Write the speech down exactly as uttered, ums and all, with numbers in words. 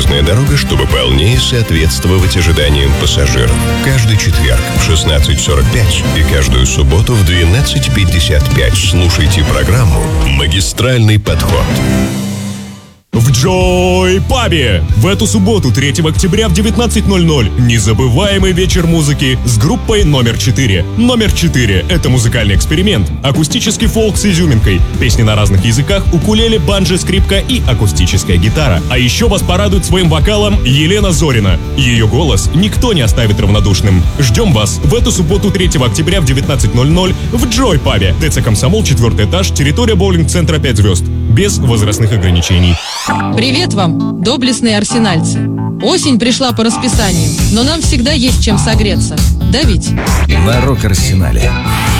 железная дорога, чтобы полнее соответствовать ожиданиям пассажиров. Каждый четверг в шестнадцать сорок пять и каждую субботу в двенадцать пятьдесят пять слушайте программу «Магистральный подход». В Joy Pub в эту субботу, третьего октября в девятнадцать ноль ноль, незабываемый вечер музыки с группой номер четыре. Номер четыре — это музыкальный эксперимент, акустический фолк с изюминкой, песни на разных языках, укулеле, банджо, скрипка и акустическая гитара. А еще вас порадует своим вокалом Елена Зорина. Ее голос никто не оставит равнодушным. Ждем вас в эту субботу, третьего октября в девятнадцать ноль ноль в Joy Pub. ТЦ «Комсомол», четвертый этаж, территория боулинг-центра пять звезд. Без возрастных ограничений. Привет вам, доблестные арсенальцы. Осень пришла по расписанию, но нам всегда есть чем согреться. Да ведь? На Рок-Арсенале.